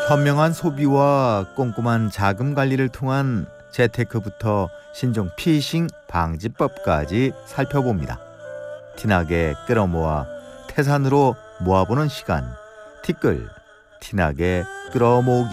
현명한 소비와 꼼꼼한 자금 관리를 통한 재테크부터 신종 피싱 방지법까지 살펴봅니다. 티나게 끌어모아 태산으로 모아보는 시간, 티끌 티나게 끌어모으기.